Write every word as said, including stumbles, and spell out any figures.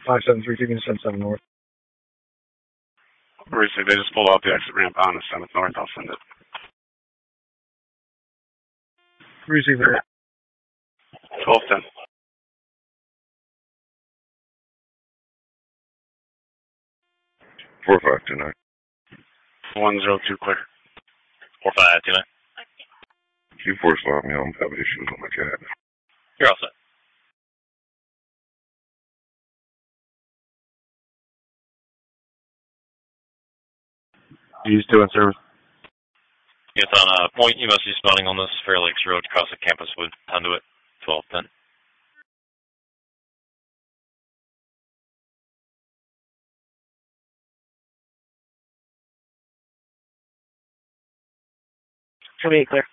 five seven three, keeping seven seven north. Recently, they just pulled off the exit ramp on the seventh north. I'll send it. Receive it. twelve ten. four five two nine. one zero two clear. four five two nine. Q four slapped me. I'm having issues with my cat. You're all set. He's still in service. It's on a point. You must be spawning on this Fair Lakes Road across the campus with Conduit. twelve ten. twenty-eight clear.